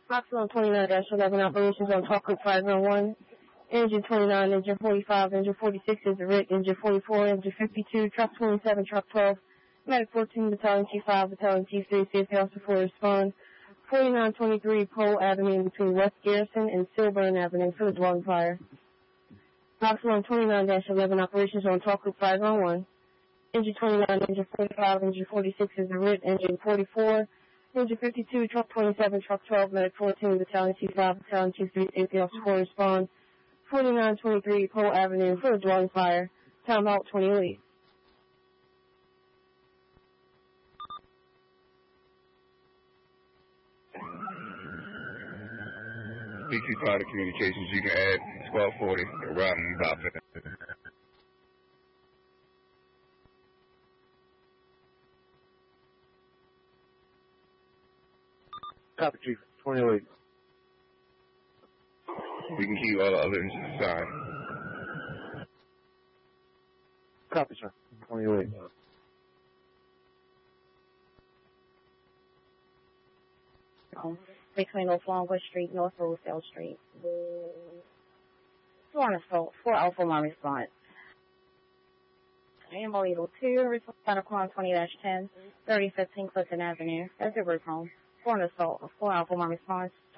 Oxford 29-11 operations on Talk Group 501. Engine 29, engine 45, engine 46 is the RIT, engine 44, engine 52, truck 27, truck 12, medic 14, battalion chief 5, battalion chief 3, safety officer 4 respond. 4923 Pole Avenue between West Garrison and Silburn Avenue for the dwelling fire. Oxford 29-11 operations on Talk Group 501. Engine 29, engine 45, engine 46 is the RIT, engine 44, engine 52, truck 27, truck 12, medic 14, battalion chief 5, battalion chief 3, safety officer 4 respond. 4923 Pole Avenue for a dwelling fire. Time out 28. BQ Fire Communications, you can add Squad 40, arriving in Bob. Copy, Chief. 28. We can keep all the other engines assigned. Copy, sir. 28. Between North Longwood Street, North Roosevelt Street. Sworn assault, 4 Alpha 1 response. Ammo Eagle 2, respond to 20-10, 3015 Clifton Avenue. That's your group home. Sworn assault, 4 Alpha 1 response.